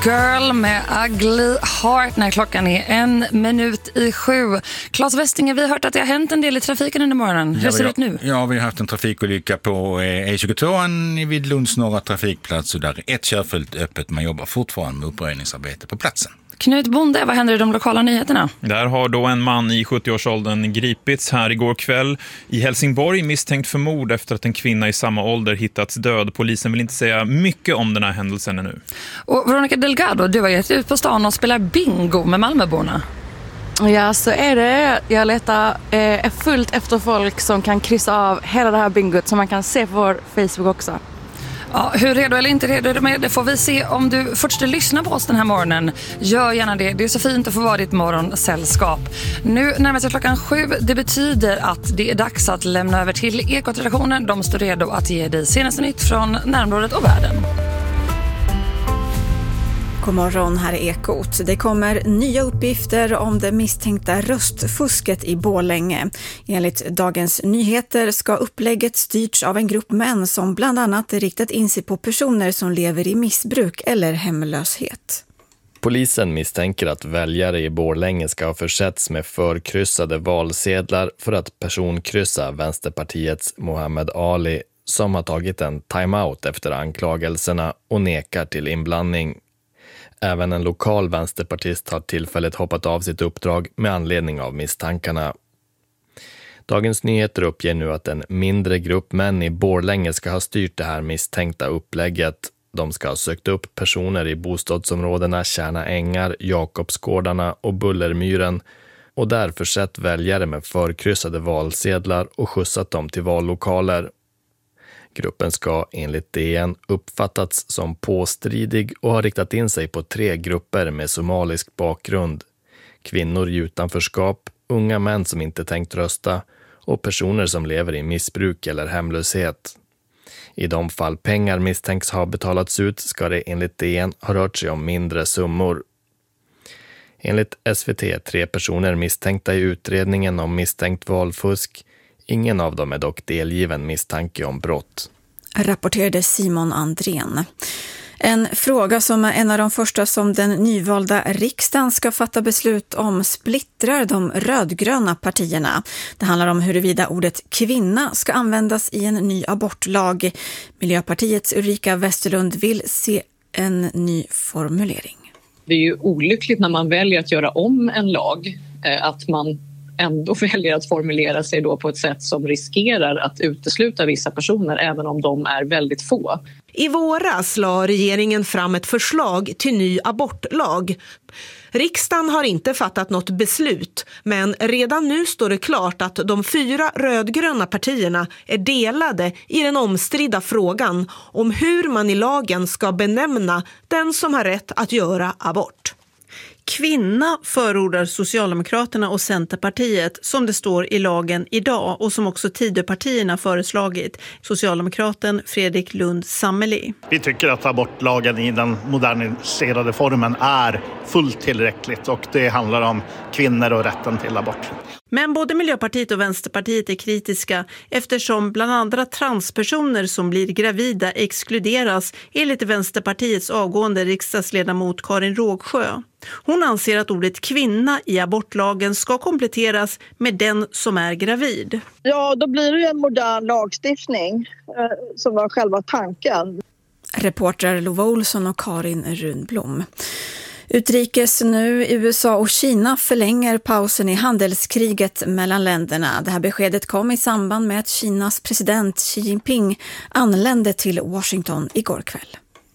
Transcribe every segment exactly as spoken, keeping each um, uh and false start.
Girl med Ugly Heart när klockan är en minut i sju. Claes Westinger, vi har hört att det har hänt en del i trafiken under morgonen. Hur ja, ser det ut nu? Ja, vi har haft en trafikolycka på E tjugotvå vid Lunds norra trafikplats och där är ett körfält öppet. Man jobbar fortfarande med uppröjningsarbete på platsen. Knut Bonde, vad händer i de lokala nyheterna? Där har då en man i sjuttioårsåldern gripits här igår kväll i Helsingborg misstänkt för mord efter att en kvinna i samma ålder hittats död. Polisen vill inte säga mycket om den här händelsen ännu. Och Veronica Delgado, du har gett ut på stan och spelar bingo med Malmöborna. Ja, så är det. Jag letar eh, fullt efter folk som kan kryssa av hela det här bingot som man kan se på vår Facebook också. Ja, hur redo eller inte redo är du med? Det får vi se om du fortsätter lyssna på oss den här morgonen. Gör gärna det. Det är så fint att få vara ditt morgonsällskap. Nu närmar sig klockan sju. Det betyder att det är dags att lämna över till Ekot-redaktionen. De står redo att ge dig senaste nytt från närområdet och världen. God morgon, här är Ekot. Det kommer nya uppgifter om det misstänkta röstfusket i Borlänge. Enligt Dagens Nyheter ska upplägget styrts av en grupp män som bland annat riktat in sig på personer som lever i missbruk eller hemlöshet. Polisen misstänker att väljare i Borlänge ska ha försetts med förkryssade valsedlar för att personkryssa Vänsterpartiets Mohammed Ali som har tagit en timeout efter anklagelserna och nekar till inblandning. Även en lokal vänsterpartist har tillfälligt hoppat av sitt uppdrag med anledning av misstankarna. Dagens Nyheter uppger nu att en mindre grupp män i Borlänge ska ha styrt det här misstänkta upplägget. De ska ha sökt upp personer i bostadsområdena Kärna Ängar, Jakobsgårdarna och Bullermyren och därför sett väljare med förkryssade valsedlar och skjutsat dem till vallokaler. Gruppen ska enligt D N uppfattats som påstridig och har riktat in sig på tre grupper med somalisk bakgrund. Kvinnor i utanförskap, unga män som inte tänkt rösta och personer som lever i missbruk eller hemlöshet. I de fall pengar misstänks ha betalats ut ska det enligt D N ha rört sig om mindre summor. Enligt S V T är tre personer misstänkta i utredningen om misstänkt valfusk. Ingen av dem är dock delgiven misstanke om brott. Rapporterade Simon Andrén. En fråga som är en av de första som den nyvalda riksdagen ska fatta beslut om splittrar de rödgröna partierna. Det handlar om huruvida ordet kvinna ska användas i en ny abortlag. Miljöpartiets Ulrika Westerlund vill se en ny formulering. Det är ju olyckligt när man väljer att göra om en lag att man ändå väljer att formulera sig då på ett sätt som riskerar att utesluta vissa personer även om de är väldigt få. I våras la regeringen fram ett förslag till ny abortlag. Riksdagen har inte fattat något beslut, men redan nu står det klart att de fyra rödgröna partierna är delade i den omstridda frågan om hur man i lagen ska benämna den som har rätt att göra abort. Kvinna förordar Socialdemokraterna och Centerpartiet som det står i lagen idag och som också Tidöpartierna föreslagit. Socialdemokraten Fredrik Lund Sammeli. Vi tycker att abortlagen i den moderniserade formen är fullt tillräckligt och det handlar om kvinnor och rätten till abort. Men både Miljöpartiet och Vänsterpartiet är kritiska eftersom bland andra transpersoner som blir gravida exkluderas enligt Vänsterpartiets avgående riksdagsledamot Karin Rågsjö. Hon anser att ordet kvinna i abortlagen ska kompletteras med den som är gravid. Ja, då blir det en modern lagstiftning eh, som var själva tanken. Reporter Lova Olsson och Karin Runblom. Utrikes nu, U S A och Kina förlänger pausen i handelskriget mellan länderna. Det här beskedet kom i samband med att Kinas president Xi Jinping anlände till Washington igår kväll.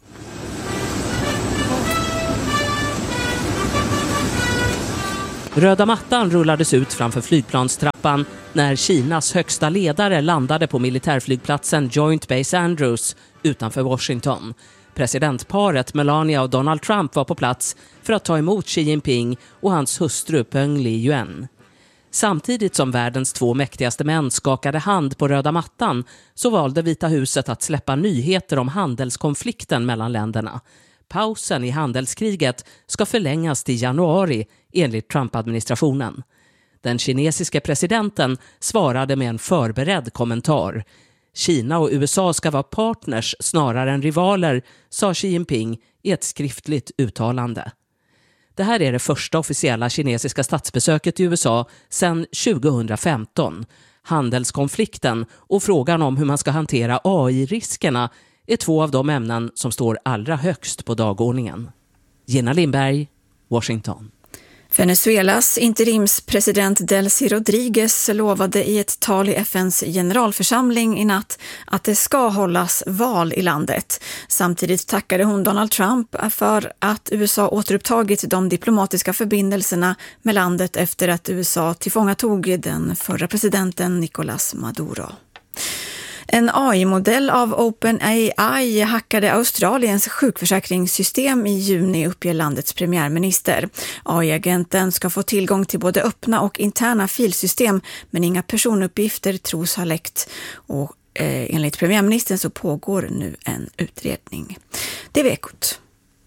Röda mattan rullades ut framför flygplanstrappan när Kinas högsta ledare landade på militärflygplatsen Joint Base Andrews utanför Washington. Presidentparet Melania och Donald Trump var på plats för att ta emot Xi Jinping och hans hustru Peng Liyuan. Samtidigt som världens två mäktigaste män skakade hand på röda mattan så valde Vita huset att släppa nyheter om handelskonflikten mellan länderna. Pausen i handelskriget ska förlängas till januari enligt Trump-administrationen. Den kinesiske presidenten svarade med en förberedd kommentar. Kina och U S A ska vara partners snarare än rivaler, sa Xi Jinping i ett skriftligt uttalande. Det här är det första officiella kinesiska statsbesöket i U S A sedan tjugohundrafemton. Handelskonflikten och frågan om hur man ska hantera A I-riskerna är två av de ämnen som står allra högst på dagordningen. Gina Lindberg, Washington. Venezuelas interimspresident Delcy Rodriguez lovade i ett tal i F N:s generalförsamling i natt att det ska hållas val i landet. Samtidigt tackade hon Donald Trump för att U S A återupptagit de diplomatiska förbindelserna med landet efter att U S A tillfångatog den förra presidenten Nicolás Maduro. En A I-modell av OpenAI hackade Australiens sjukförsäkringssystem i juni, uppger landets premiärminister. A I-agenten ska få tillgång till både öppna och interna filsystem, men inga personuppgifter tros ha läckt. Och eh, enligt premiärministern så pågår nu en utredning. Det är Ekot.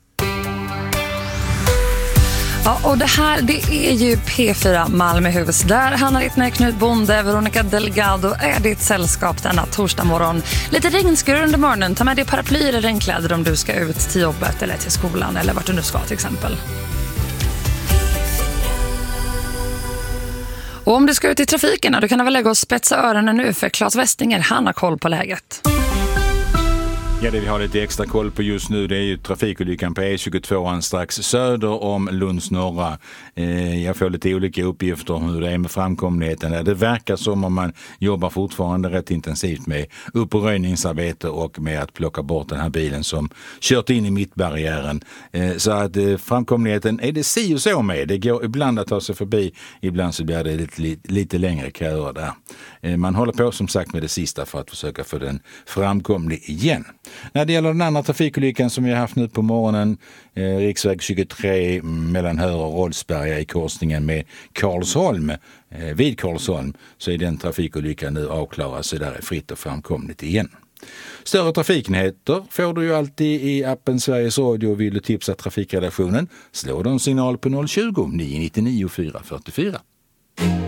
Ja, och det här det är ju P fyra Malmöhus. Där Hanna Littner, Knut Bonde, Veronica Delgado är ditt sällskap denna torsdag morgon. Lite regnskur under morgonen. Ta med dig paraply eller regnkläder om du ska ut till jobbet eller till skolan eller vart du nu ska till exempel. Och om du ska ut i trafiken, då kan du väl lägga och spetsa öronen nu, för Claes Westinger, han har koll på läget. Ja, det vi har lite extra koll på just nu, det är ju trafikolyckan på E tjugotvå strax söder om Lunds norra. Eh, jag får lite olika uppgifter om hur det är med framkomligheten. Det verkar som om man jobbar fortfarande rätt intensivt med uppröjningsarbete och med att plocka bort den här bilen som kört in i mittbarriären. Eh, så att eh, framkomligheten är det si och så med. Det går ibland att ta sig förbi, ibland så blir det lite, lite, lite längre köer där. Eh, man håller på som sagt med det sista för att försöka få den framkomlig igen. När det gäller den andra trafikolyckan som vi har haft nu på morgonen, eh, riksväg tjugotre mellan Höör och Rolsberga i korsningen med Karlsholm, eh, vid Karlsholm, så är den trafikolyckan nu avklarad, så där är fritt och framkomligt igen. Större trafiknyheter får du ju alltid i appen Sveriges Radio. Vill du tipsa trafikredaktionen, slå då en signal på noll tjugo, nio nio nio, fyra fyra fyra.